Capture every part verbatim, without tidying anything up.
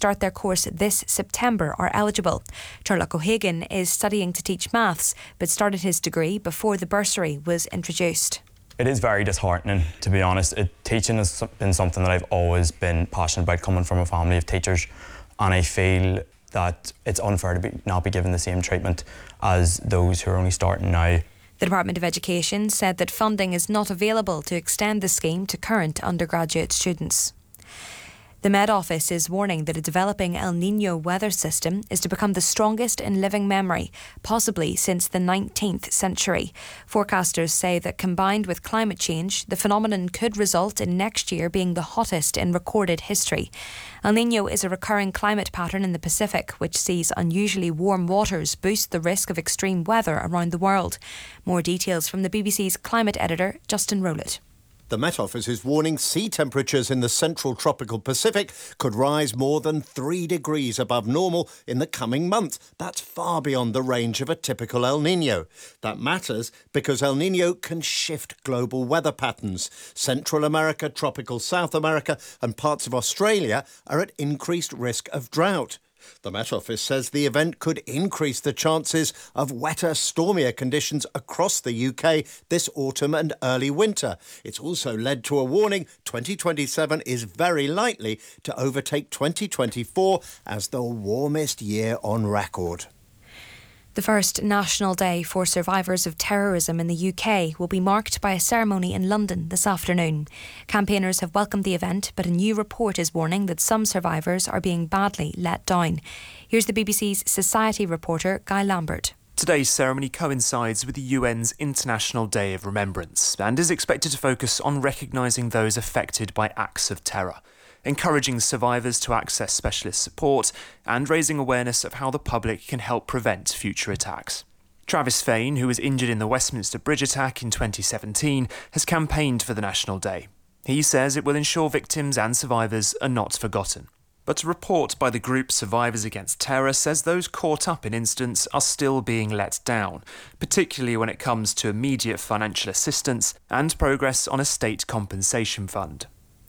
start their course this September are eligible. Turlough O'Hagan is studying to teach maths, but started his degree before the bursary was introduced. It is very disheartening, to be honest. It, teaching has been something that I've always been passionate about, coming from a family of teachers, and I feel that it's unfair to be, not be given the same treatment as those who are only starting now. The Department of Education said that funding is not available to extend the scheme to current undergraduate students. The Met Office is warning that a developing El Niño weather system is to become the strongest in living memory, possibly since the nineteenth century. Forecasters say that combined with climate change, the phenomenon could result in next year being the hottest in recorded history. El Niño is a recurring climate pattern in the Pacific, which sees unusually warm waters boost the risk of extreme weather around the world. More details from the B B C's climate editor, Justin Rowlett. The Met Office is warning sea temperatures in the central tropical Pacific could rise more than three degrees above normal in the coming month. That's far beyond the range of a typical El Niño. That matters because El Niño can shift global weather patterns. Central America, tropical South America and parts of Australia are at increased risk of drought. The Met Office says the event could increase the chances of wetter, stormier conditions across the U K this autumn and early winter. It's also led to a warning twenty twenty-seven is very likely to overtake twenty twenty-four as the warmest year on record. The first National Day for Survivors of Terrorism in the U K will be marked by a ceremony in London this afternoon. Campaigners have welcomed the event, but a new report is warning that some survivors are being badly let down. Here's the B B C's Society reporter, Guy Lambert. Today's ceremony coincides with the U N's International Day of Remembrance and is expected to focus on recognising those affected by acts of terror, encouraging survivors to access specialist support and raising awareness of how the public can help prevent future attacks. Travis Fain, who was injured in the Westminster Bridge attack in twenty seventeen, has campaigned for the National Day. He says it will ensure victims and survivors are not forgotten. But a report by the group Survivors Against Terror says those caught up in incidents are still being let down, particularly when it comes to immediate financial assistance and progress on a state compensation fund.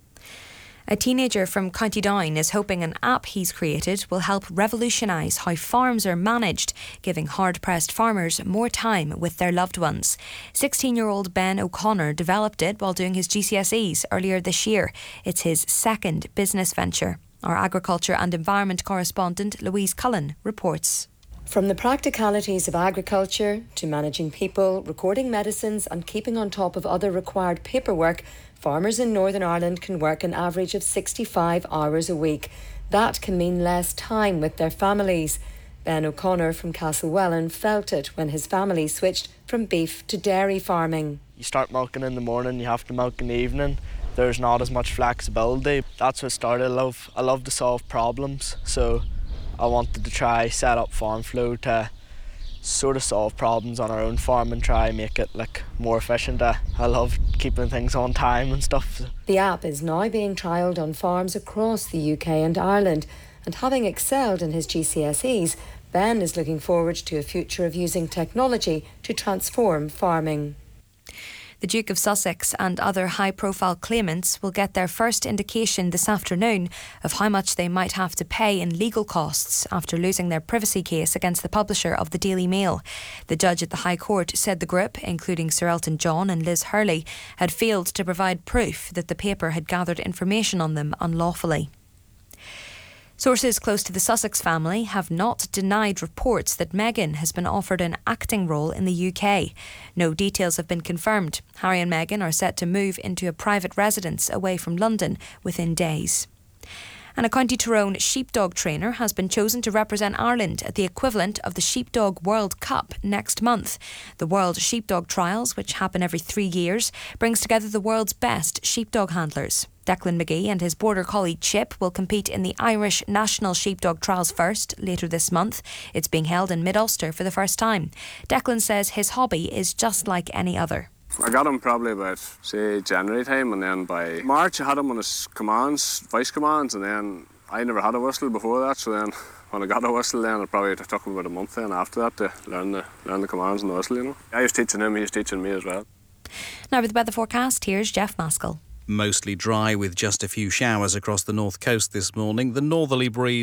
A teenager from County Down is hoping an app he's created will help revolutionise how farms are managed, giving hard-pressed farmers more time with their loved ones. sixteen-year-old Ben O'Connor developed it while doing his G C S Es earlier this year. It's his second business venture. Our agriculture and environment correspondent Louise Cullen reports. From the practicalities of agriculture to managing people, recording medicines and keeping on top of other required paperwork, farmers in Northern Ireland can work an average of sixty-five hours a week. That can mean less time with their families. Ben O'Connor from Castlewellan felt it when his family switched from beef to dairy farming. You start milking in the morning, you have to milk in the evening. There's not as much flexibility. That's what started. I love, I love to solve problems, so I wanted to try set up FarmFlow to sort of solve problems on our own farm and try and make it like more efficient. I, I love keeping things on time and stuff. The app is now being trialled on farms across the U K and Ireland, and having excelled in his G C S Es, Ben is looking forward to a future of using technology to transform farming. The Duke of Sussex and other high-profile claimants will get their first indication this afternoon of how much they might have to pay in legal costs after losing their privacy case against the publisher of the Daily Mail. The judge at the High Court said the group, including Sir Elton John and Liz Hurley, had failed to provide proof that the paper had gathered information on them unlawfully. Sources close to the Sussex family have not denied reports that Meghan has been offered an acting role in the U K. No details have been confirmed. Harry and Meghan are set to move into a private residence away from London within days. And a County Tyrone sheepdog trainer has been chosen to represent Ireland at the equivalent of the Sheepdog World Cup next month. The World Sheepdog Trials, which happen every three years, brings together the world's best sheepdog handlers. Declan McGee and his border collie Chip will compete in the Irish National Sheepdog Trials first later this month. It's being held in Mid-Ulster for the first time. Declan says his hobby is just like any other. I got him probably about, say, January time, and then by March I had him on his commands, voice commands, and then I never had a whistle before that, so then when I got a whistle then it probably took him about a month then after that to learn the, learn the commands and the whistle, you know. I was teaching him, he was teaching me as well. Now with the weather forecast, here's Jeff Maskell. Mostly dry with just a few showers across the north coast this morning. The northerly breeze